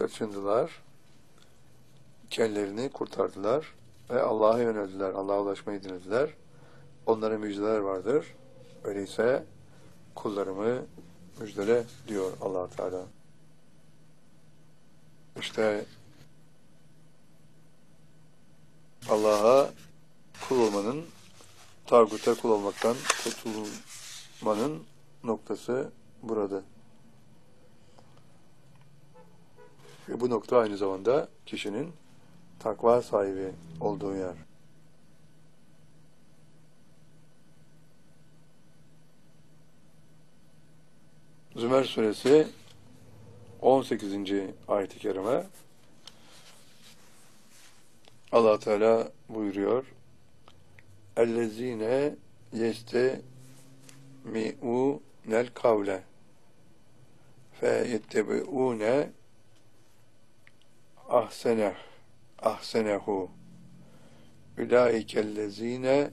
kaçındılar, kendilerini kurtardılar ve Allah'a yöneldiler, Allah'a ulaşmayı dinlediler. Onlara müjdeler vardır. Öyleyse kullarımı müjdele diyor Allah Teala. İşte Allah'a kul olmanın, tağuta kul olmaktan kurtulmanın noktası burada. Ve bu nokta aynı zamanda kişinin takva sahibi olduğu yer. Zümer suresi 18. ayet-i kerime Allah Teala buyuruyor: "Ellezine yestemi'unel kavle fe yettebi'une ahsenehu ulaikellezine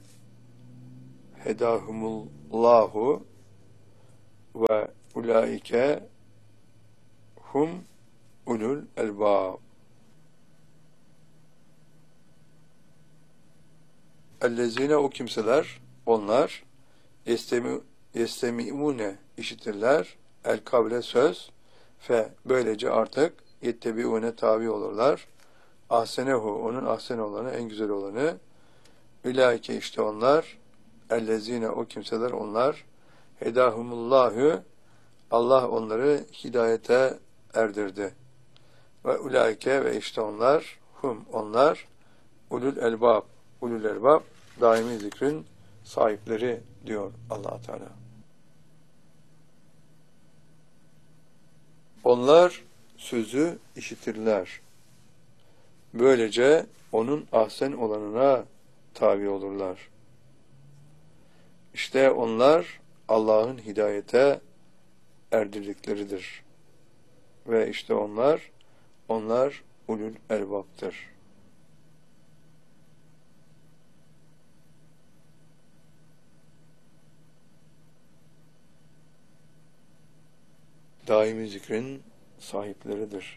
hedahumullahu ve ulaike hum ulul elbab." Ellezine, o kimseler, onlar yestemi'une, işitirler, el kavle, söz, fe, böylece artık yettebi'une, tabi olurlar, ahsenehu, onun ahsen olanı, en güzel olanı, ulaike, işte onlar, ellezine, o kimseler, onlar, hedahumullahu, Allah onları hidayete erdirdi. Ve ulaike, ve işte onlar, hum, onlar, ulul elbab, ulul elbab, daimi zikrin sahipleri diyor Allah Teala. Onlar sözü işitirler. Böylece onun ahsen olanına tabi olurlar. İşte onlar Allah'ın hidayete erdirdikleridir. Ve işte onlar ulul elbaptır. Daimi zikrin sahipleridir.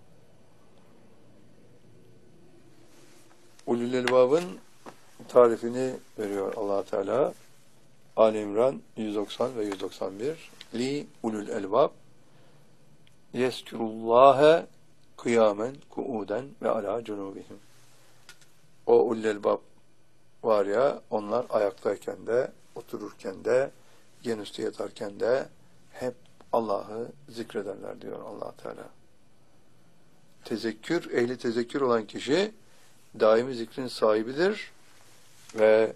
Ulul elbabın tarifini veriyor Allah Teala. Ali İmran 190 ve 191. Li ulul elbab yezkurullâhe kıyamen, kuuden ve ala cunubihim. O ulul elbab var ya, onlar ayaktayken de, otururken de, genüstü yatarken de hep Allah'ı zikrederler diyor Allah Teala. Tezekkür, ehli tezekkür olan kişi daimi zikrin sahibidir ve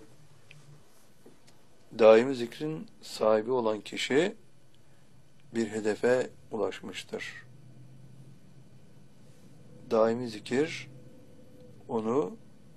daimi zikrin sahibi olan kişi bir hedefe ulaşmıştır. Daimi zikir onu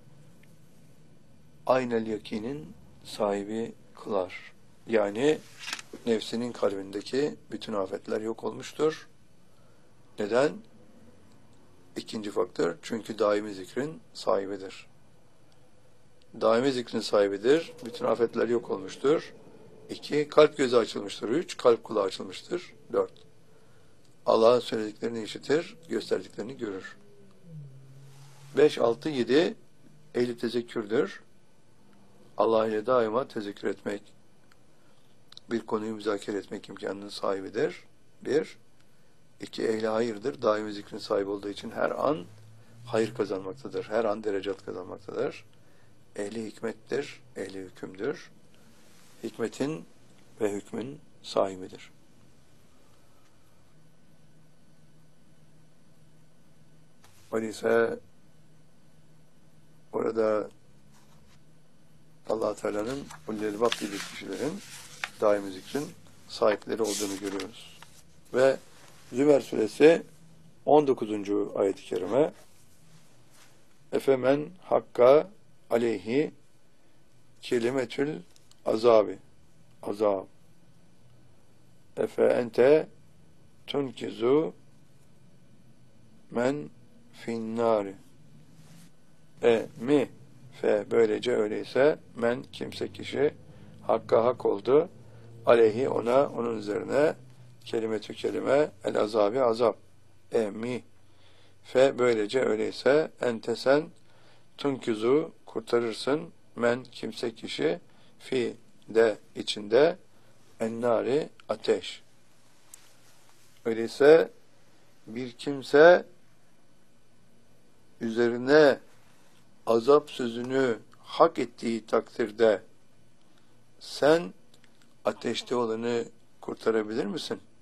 aynel yakinin sahibi kılar. Yani nefsinin kalbindeki bütün afetler yok olmuştur. Neden? İkinci faktör, çünkü daimi zikrin sahibidir. Daimi zikrin sahibidir. Bütün afetler yok olmuştur. 2. Kalp gözü açılmıştır. 3. Kalp kulağı açılmıştır. 4. Allah'ın söylediklerini işitir, gösterdiklerini görür. 5, 6, 7 ehli tezekkürdür. Allah ile daima tezekkür etmek, bir konuyu müzakere etmek imkanının sahibidir. 1. 2. Ehli hayırdır. Daimi zikrin sahibi olduğu için her an hayır kazanmaktadır. Her an derecat kazanmaktadır. Ehli hikmettir. Ehli hükümdür. Hikmetin ve hükmün sahibidir. Öyleyse orada Allah Teala'nın ulul elbab dediği kişilerin daimi zikrin sahipleri olduğunu görüyoruz. Ve Zümer suresi 19. ayet-i kerime: Efemen hakka aleyhi kelimetül azab efe ente tunkizu men finnari mi fe, böylece öyleyse men, kimse, kişi, hakka hak oldu, aleyhi, ona, onun üzerine, kelimetü kelime, el azabi azap, mi Fe böylece öyleyse ente sen tunkizu kurtarırsın men kimse kişi fi de içinde ennari ateş. Öyleyse bir kimse üzerine azap sözünü hak ettiği takdirde sen ateşte olanı kurtarabilir misin?